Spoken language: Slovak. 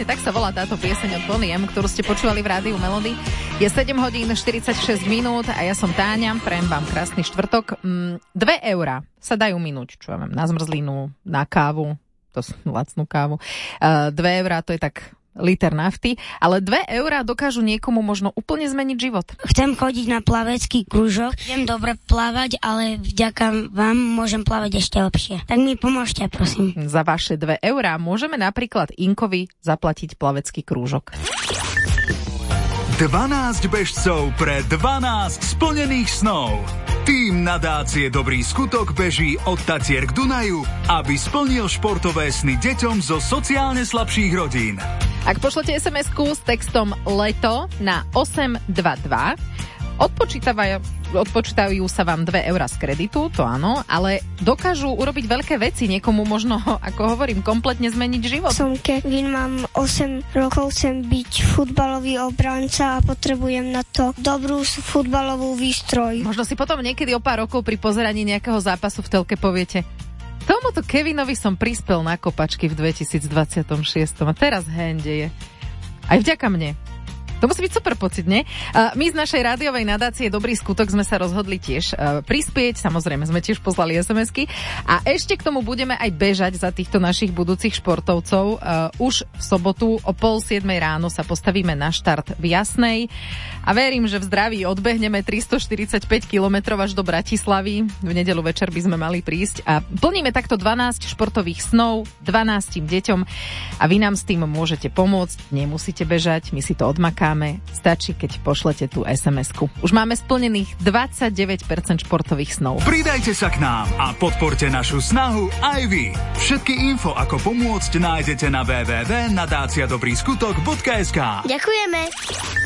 tak sa volá táto pieseň od Bonnie M, ktorú ste počúvali v rádiu Melody. Je 7 hodín 46 minút a ja som Táňa, prajem vám krásny štvrtok. 2 eurá sa dajú minúť, čo ja viem, na zmrzlinu, na kávu, to lacnú kávu. 2 eurá to je tak liter nafty, ale 2 eurá dokážu niekomu možno úplne zmeniť život. Chcem chodiť na plavecký kružok, viem dobre plávať, ale vďaka vám môžem plávať ešte lepšie. Tak mi pomôžte, prosím. Za vaše 2 eurá môžeme napríklad Inkovi zaplatiť plavecký krúžok. 12 bežcov pre 12 splnených snov. Tým nadácie Dobrý skutok beží od Tatier k Dunaju, aby splnil športové sny deťom zo sociálne slabších rodín. Ak pošlete SMS-ku s textom LETO na 822, odpočítajú sa vám 2 eurá z kreditu, to áno, ale dokážu urobiť veľké veci, niekomu možno, ako hovorím, kompletne zmeniť život. Som Kevin, mám 8 rokov, chcem byť futbalový obranca a potrebujem na to dobrú futbalovú výstroj. Možno si potom niekedy o pár rokov pri pozeraní nejakého zápasu v telke poviete: tomuto Kevinovi som prispel na kopačky v 2026 a teraz hende je. Aj vďaka mne. To musí byť super pocit, nie? My z našej rádiovej nadácie Dobrý skutok sme sa rozhodli tiež prispieť, samozrejme sme tiež poslali SMS-ky a ešte k tomu budeme aj bežať za týchto našich budúcich športovcov. Už v sobotu o 6:30 ráno sa postavíme na štart v Jasnej a verím, že v zdraví odbehneme 345 kilometrov až do Bratislavy. V nedeľu večer by sme mali prísť a plníme takto 12 športových snov 12 deťom a vy nám s tým môžete pomôcť, nemusíte bežať, my si to odmakáme. Stačí, keď pošlete tú SMS-ku. Už máme splnených 29% športových snov. Pridajte sa k nám a podporte našu snahu aj vy. Všetky info, ako pomôcť, nájdete na www.nadaciadobryskutok.sk. Ďakujeme.